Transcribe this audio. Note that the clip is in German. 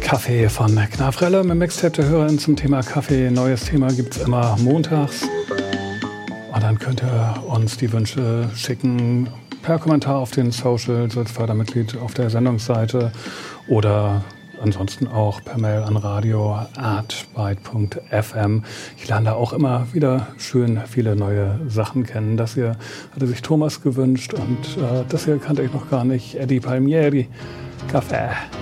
Kaffee von Knafrelle mit Mixtape der Hörerin zum Thema Kaffee. Neues Thema gibt es immer montags. Und dann könnt ihr uns die Wünsche schicken per Kommentar auf den Socials als Fördermitglied auf der Sendungsseite oder ansonsten auch per Mail an radio@byte.fm. Ich lerne da auch immer wieder schön viele neue Sachen kennen. Das hier hatte sich Thomas gewünscht und das hier kannte ich noch gar nicht. Eddie Palmieri, Kaffee.